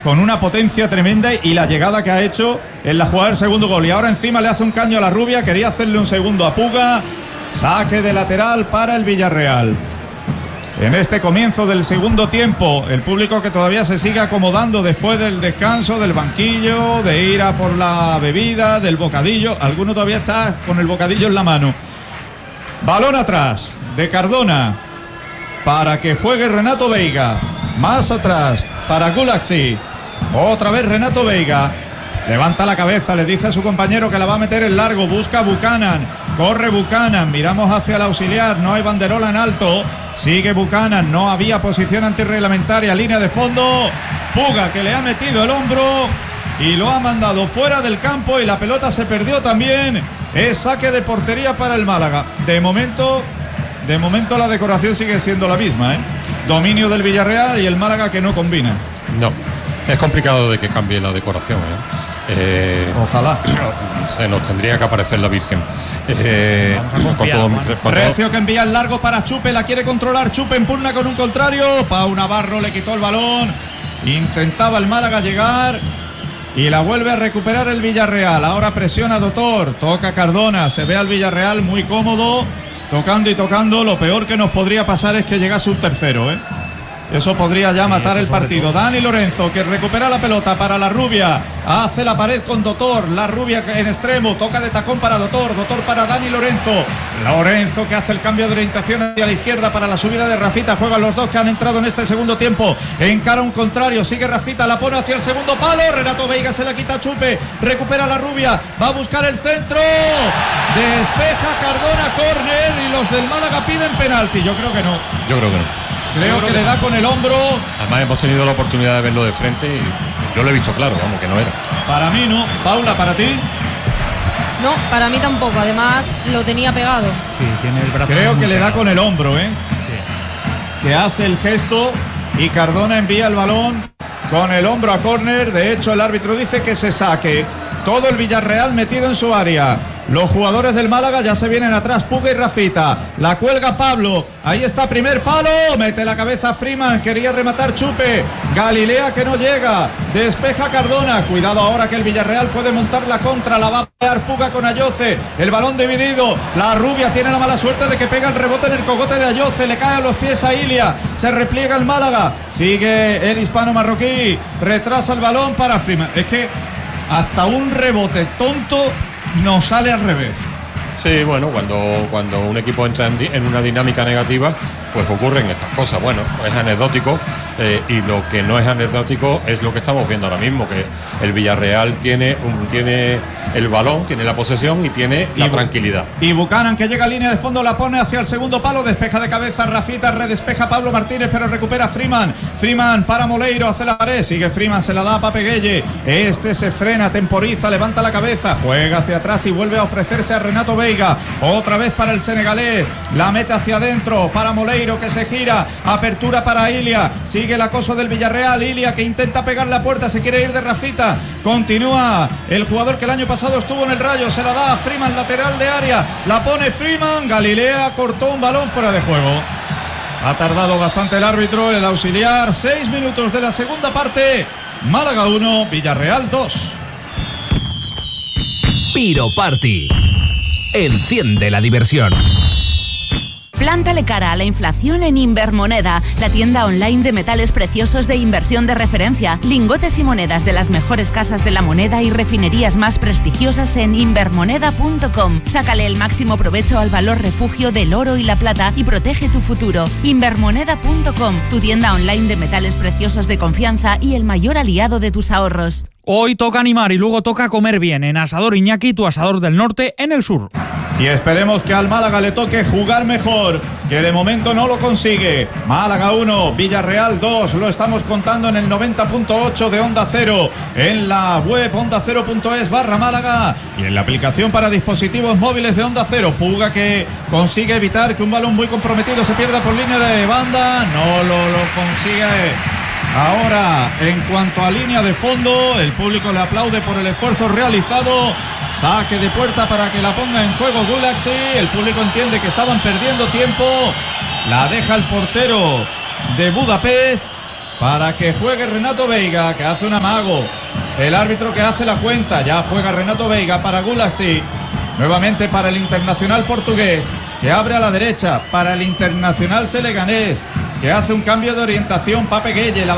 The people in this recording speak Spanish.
con una potencia tremenda y la llegada que ha hecho en la jugada del segundo gol. Y ahora encima le hace un caño a la rubia, quería hacerle un segundo a Puga. Saque de lateral para el Villarreal. En este comienzo del segundo tiempo, el público que todavía se sigue acomodando después del descanso, del banquillo, de ir a por la bebida, del bocadillo. Alguno todavía está con el bocadillo en la mano. Balón atrás de Cardona para que juegue Renato Veiga. Más atrás para Gulaxi. Otra vez Renato Veiga. Levanta la cabeza, le dice a su compañero que la va a meter en largo. Busca Buchanan. Corre Buchanan. Miramos hacia el auxiliar. No hay banderola en alto. Sigue Buchanan. No había posición antirreglamentaria. Línea de fondo. Puga que le ha metido el hombro y lo ha mandado fuera del campo. Y la pelota se perdió también. Es saque de portería para el Málaga. De momento la decoración sigue siendo la misma, ¿eh? Dominio del Villarreal y el Málaga que no combina. No, es complicado de que cambie la decoración, ojalá. Se nos tendría que aparecer la Virgen. Recio que envía el largo para Chupe, la quiere controlar. Chupe impugna con un contrario. Pau Navarro le quitó el balón. Intentaba el Málaga llegar y la vuelve a recuperar el Villarreal. Ahora presiona Dotor, toca Cardona. Se ve al Villarreal muy cómodo, tocando y tocando. Lo peor que nos podría pasar es que llegase un tercero, Eso podría ya matar el partido. Dani Lorenzo que recupera la pelota para la rubia. Hace la pared con Dotor. La rubia en extremo. Toca de tacón para Dotor. Dotor para Dani Lorenzo. Lorenzo que hace el cambio de orientación hacia la izquierda para la subida de Rafita. Juegan los dos que han entrado en este segundo tiempo. Encara un contrario. Sigue Rafita. La pone hacia el segundo palo. Renato Veiga se la quita a Chupe. Recupera la rubia. Va a buscar el centro. Despeja Cardona. Córner. Y los del Málaga piden penalti. Yo creo que no. Creo que le da con el hombro. Además hemos tenido la oportunidad de verlo de frente y yo lo he visto claro, vamos, que no era. Para mí no. Paula, ¿para ti? No, para mí tampoco. Además lo tenía pegado. Sí, tiene el brazo. Creo que le da con el hombro, Sí. Que hace el gesto y Cardona envía el balón con el hombro a córner. De hecho, el árbitro dice que se saque. Todo el Villarreal metido en su área. Los jugadores del Málaga ya se vienen atrás. Puga y Rafita. La cuelga Pablo. Ahí está, primer palo. Mete la cabeza Freeman. Quería rematar Chupe. Galilea que no llega. Despeja Cardona. Cuidado ahora que el Villarreal puede montar la contra. La va a pegar Puga con Ayoce. El balón dividido. La rubia tiene la mala suerte de que pega el rebote en el cogote de Ayoce. Le cae a los pies a Ilia. Se repliega el Málaga. Sigue el hispano marroquí. Retrasa el balón para Freeman. Es que hasta un rebote tonto no sale al revés. Sí, bueno, cuando un equipo entra en una dinámica negativa, pues ocurren estas cosas. Bueno, es anecdótico y lo que no es anecdótico es lo que estamos viendo ahora mismo, que el Villarreal tiene el balón, tiene la posesión y tiene la tranquilidad. Y Buchanan que llega a línea de fondo, la pone hacia el segundo palo, despeja de cabeza Rafita, redespeja Pablo Martínez, pero recupera Freeman. Freeman para Moleiro, hace la pared, sigue Freeman, se la da a Pape Gueye. Este se frena, temporiza, levanta la cabeza, juega hacia atrás y vuelve a ofrecerse a Renato Veiga. Otra vez para el senegalés, la mete hacia adentro para Moleiro que se gira, apertura para Ilia, sigue el acoso del Villarreal. Ilia que intenta pegar la puerta, se quiere ir de Rafita, continúa el jugador que el año pasado estuvo en el Rayo, se la da a Freeman, lateral de área, la pone Freeman. Galilea cortó un balón fuera de juego. Ha tardado bastante el árbitro, el auxiliar. 6 minutos de la segunda parte. Málaga 1, Villarreal 2. Piro Party. Enciende la diversión. Plántale cara a la inflación en Invermoneda, la tienda online de metales preciosos de inversión de referencia. Lingotes y monedas de las mejores casas de la moneda y refinerías más prestigiosas en invermoneda.com. Sácale el máximo provecho al valor refugio del oro y la plata y protege tu futuro. Invermoneda.com, tu tienda online de metales preciosos de confianza y el mayor aliado de tus ahorros. Hoy toca animar y luego toca comer bien en Asador Iñaki, tu asador del norte en el sur. Y esperemos que al Málaga le toque jugar mejor, que de momento no lo consigue. Málaga 1, Villarreal 2, lo estamos contando en el 90.8 de Onda Cero, en la web ondacero.es/Málaga y en la aplicación para dispositivos móviles de Onda Cero. Puga que consigue evitar que un balón muy comprometido se pierda por línea de banda, no lo consigue. Ahora, en cuanto a línea de fondo, el público le aplaude por el esfuerzo realizado. Saque de puerta para que la ponga en juego Gulaxi. El público entiende que estaban perdiendo tiempo. La deja el portero de Budapest. para que juegue Renato Veiga, que hace un amago. El árbitro que hace la cuenta, ya juega Renato Veiga para Gulasi. Nuevamente para el internacional portugués, que abre a la derecha, para el internacional seleganés, que hace un cambio de orientación, Pape Gueye.